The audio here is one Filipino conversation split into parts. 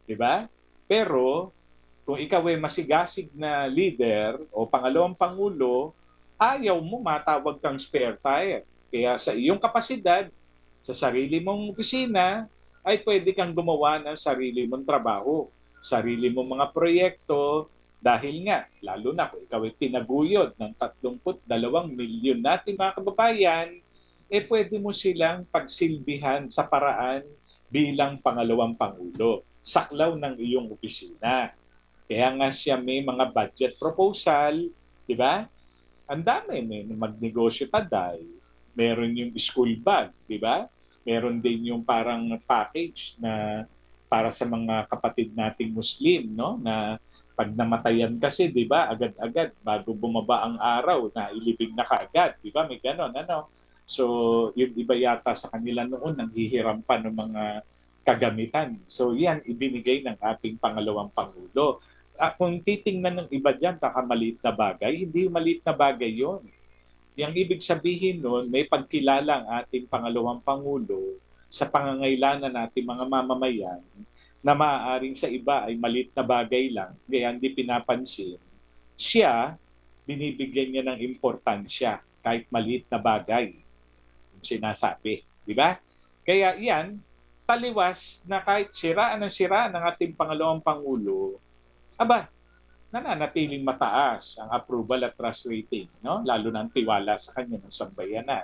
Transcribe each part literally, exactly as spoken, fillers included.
di ba? Pero kung ikaw ay masigasig na leader o pangalawang pangulo, ayaw mo matawag kang spare tire. Kaya sa iyong kapasidad, sa sarili mong opisina, ay pwede kang gumawa ng sarili mong trabaho, sarili mong mga proyekto, dahil nga, lalo na kung ikaw ay tinaguyod ng tatlumpu't dalawang milyon natin mga kababayan, eh pwede mo silang pagsilbihan sa paraan bilang pangalawang pangulo, saklaw ng iyong opisina. Kaya nga siya may mga budget proposal, di ba? Ang dami, may magnegosyo taday, meron yung school bag, di ba? Meron din yung parang package na para sa mga kapatid nating Muslim, no? Na pag namatayan kasi, di ba, agad-agad, bago bumaba ang araw, na ilibing na kaagad, di ba? May ganon, ano? So, yung iba yata sa kanila noon, nanghihiram pa ng mga kagamitan. So, yan, ibinigay ng ating pangalawang pangulo. Ah, kung titingnan ng iba dyan, baka maliit na bagay, hindi maliit na bagay yon. Yang ibig sabihin nun, may pagkilala ang ating pangalawang pangulo sa pangangailangan natin mga mamamayan na maaaring sa iba ay maliit na bagay lang, kaya hindi pinapansin. Siya, binibigyan niya ng importansya kahit maliit na bagay, yung sinasabi. Di ba? Kaya yan, taliwas na kahit siraan ng siraan ng ating pangalawang pangulo, aba, nananatiling mataas ang approval at trust rating, no? Lalo na ang tiwala sa kanya ng sambayanan.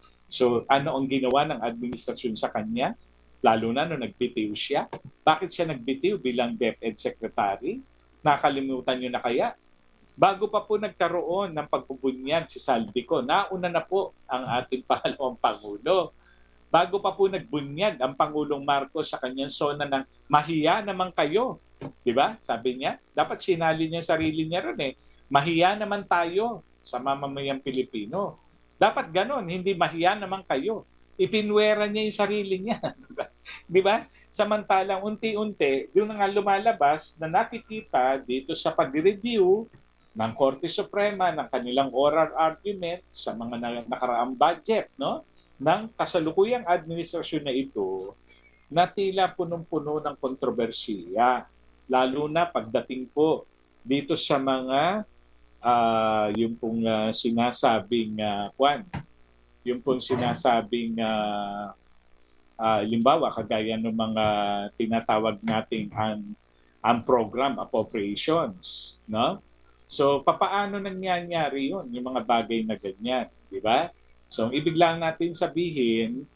So, ano ang ginawa ng administrasyon sa kanya? Lalo na nung nagbitiw siya. Bakit siya nagbitiw bilang DepEd Secretary? Nakalimutan niyo na kaya? Bago pa po nagkaroon ng pagpupunyag si Saldico, nauna na po ang ating pangalawang Pangulo. Bago pa po nagbunyag ang Pangulong Marcos sa kanyang sona ng mahiya naman kayo. Di ba? Sabi niya, dapat sinali niya sarili niya ron eh. Mahiya naman tayo sa mamamayang Pilipino. Dapat ganon, hindi mahiya naman kayo. Ipinwera niya yung sarili niya. Di ba? Samantalang unti-unti, doon na nga lumalabas na nakikita dito sa pag-review ng Korte Suprema ng kanilang oral argument sa mga nakaraang budget, no? Ng kasalukuyang administrasyon na ito na tila punong-puno ng kontrobersiya, lalo na pagdating po dito sa mga uh, yung pong uh, sinasabing uh, kwan, yung pong sinasabing uh, uh, limbawa kagaya ng mga tinatawag nating ang ang program appropriations, no? So papaano nangyayari yun, yung mga bagay na ganyan, di ba? So, ang ibig lang natin sabihin,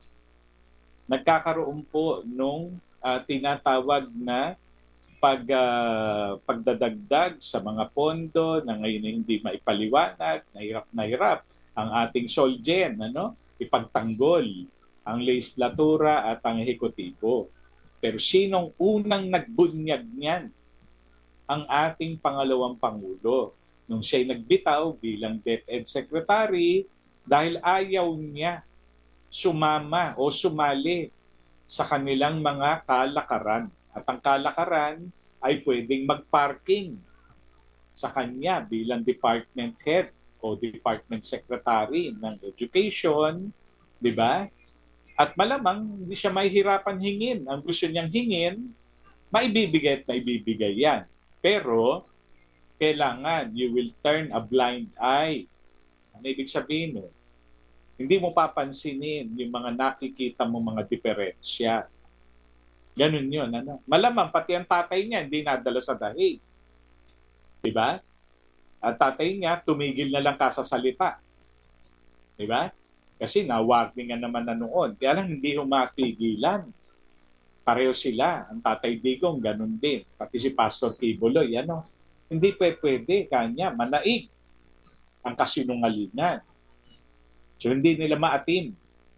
nagkakaroon po nung uh, tinatawag na pag, uh, pagdadagdag sa mga pondo na ngayon hindi maipaliwanag, nahirap na hirap ang ating solgen, ano? Ipagtanggol ang legislatura at ang ehekutibo. Pero sinong unang nagbunyag niyan? Ang ating pangalawang Pangulo. Nung siya'y nagbitaw bilang DepEd Secretary, dahil ayaw niya sumama o sumali sa kanilang mga kalakaran. At ang kalakaran ay pwedeng magparking sa kanya bilang department head o department secretary ng education, di ba? At malamang hindi siya mahihirapan hingin. Ang gusto niyang hingin, maibibigay at maibibigay yan. Pero, kailangan you will turn a blind eye. Ano ibig sabihin nun? Hindi mo papansinin yung mga nakikita mo mga diferensya. Ganun yun. Ano? Malamang pati ang tatay niya hindi nadala sa dahig. Diba? At tatay niya tumigil na lang kasasalita. Diba? Kasi na-warningan naman na noon. Kaya lang hindi humapigilan. Pareho sila. Ang tatay Digong ganun din. Pati si Pastor Kibuloy. Ano? Hindi pwede kanya manaig ang kasinungalingan. So, hindi nila maatin.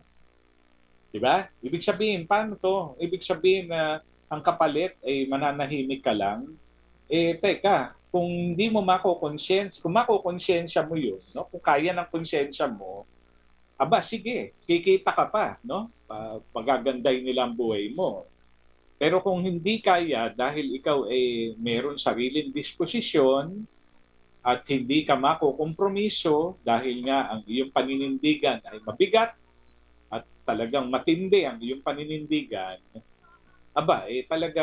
Diba? Ibig sabihin, paano to? Ibig sabihin na ang kapalit ay mananahimik ka lang. Eh, teka, kung hindi mo mako-conscience, kung mako-consciensya mo yun, no? Kung kaya ng konsensya mo, aba, sige, kikita ka pa, no? Pagaganday nila ang buhay mo. Pero kung hindi kaya, dahil ikaw ay meron sariling disposisyon, at hindi ka makukompromiso dahil nga ang iyong paninindigan ay mabigat at talagang matindi ang iyong paninindigan, aba, eh talaga